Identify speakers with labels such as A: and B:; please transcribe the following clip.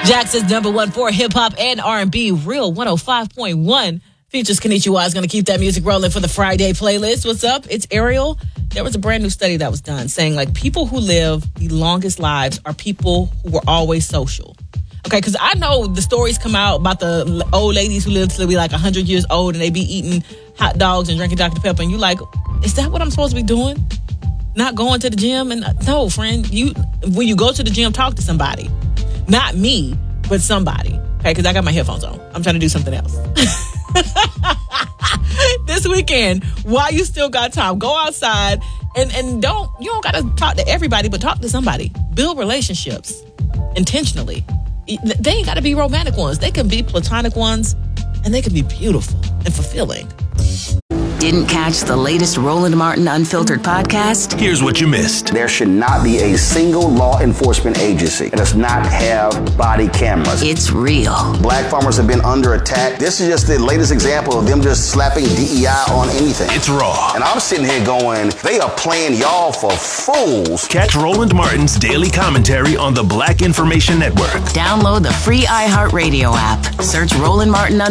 A: Jackson's number one for hip-hop and R&B, Real 105.1. Features Konnichiwa is going to keep that music rolling for the Friday playlist. What's up? It's Ariel. There was a brand new study that was done saying, like, people who live the longest lives are people who were always social. Okay, because I know the stories come out about the old ladies who live till they be like 100 years old and they be eating hot dogs and drinking Dr. Pepper. And you like, is that what I'm supposed to be doing? Not going to the gym? And no, friend, when you go to the gym, talk to somebody. Not me, but somebody. Okay, because I got my headphones on. I'm trying to do something else. This weekend, while you still got time, go outside and you don't got to talk to everybody, but talk to somebody. Build relationships intentionally. They ain't got to be romantic ones. They can be platonic ones, and they can be beautiful and fulfilling.
B: Didn't catch the latest Roland Martin Unfiltered podcast?
C: Here's what you missed.
D: There should not be a single law enforcement agency that does not have body cameras.
B: It's real.
D: Black farmers have been under attack. This is just the latest example of them just slapping DEI on anything.
C: It's raw.
D: And I'm sitting here going, they are playing y'all for fools.
C: Catch Roland Martin's daily commentary on the Black Information Network.
B: Download the free iHeartRadio app. Search Roland Martin